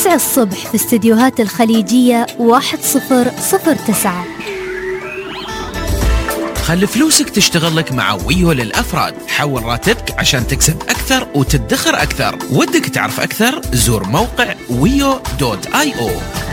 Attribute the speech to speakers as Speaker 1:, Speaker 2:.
Speaker 1: 9 الصبح في استديوهات الخليجية 1009.
Speaker 2: خلي فلوسك تشتغل لك مع ويو للأفراد. حول راتبك عشان تكسب أكثر وتدخر أكثر. ودك تعرف أكثر؟ زور موقع wiyo.io.